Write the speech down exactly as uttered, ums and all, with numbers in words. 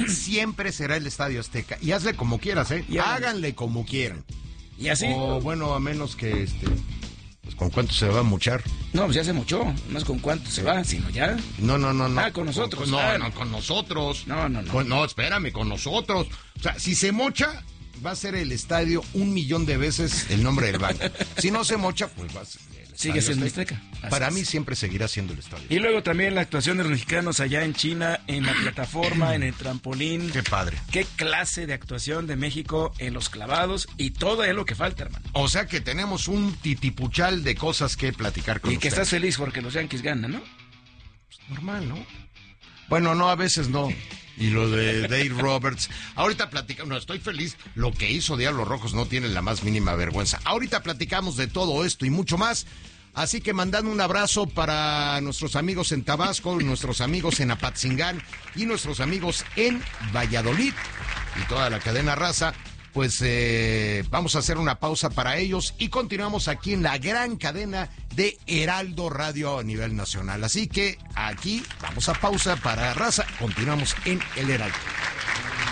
siempre será el Estadio Azteca. Y hazle como quieras, ¿eh? Háganle como quieran. ¿Y así? O bueno, a menos que este... Pues, ¿con cuánto se va a mochar? No, pues ya se mochó. No es con cuánto se va, sino ya. No, no, no, no. Ah, con nosotros. Con, no, ah, no, con nosotros. No, no, no. Con, no, espérame, con nosotros. O sea, si se mocha, va a ser el estadio un millón de veces el nombre del banco. Si no se mocha, pues va a ser... Sigue siendo Azteca. Para mí siempre seguirá siendo el estadio. Y luego también la actuación de los mexicanos allá en China, en la plataforma, en el trampolín. Qué padre. Qué clase de actuación de México en los clavados y todo es lo que falta, hermano. O sea que tenemos un titipuchal de cosas que platicar con Y que ustedes. estás feliz porque los Yankees ganan, ¿no? Pues normal, ¿no? Bueno, no, a veces no. Y lo de Dave Roberts. Ahorita platicamos, no, estoy feliz. Lo que hizo Diablos Rojos no tiene la más mínima vergüenza. Ahorita platicamos de todo esto y mucho más. Así que mandando un abrazo para nuestros amigos en Tabasco, nuestros amigos en Apatzingán y nuestros amigos en Valladolid y toda la cadena Raza. Pues eh, vamos a hacer una pausa para ellos y continuamos aquí en la gran cadena de Heraldo Radio a nivel nacional. Así que aquí vamos a pausa para Raza, continuamos en el Heraldo.